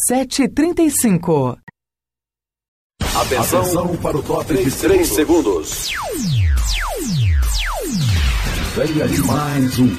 7h35. Atenção para o top de 3 segundos. Venha de mais um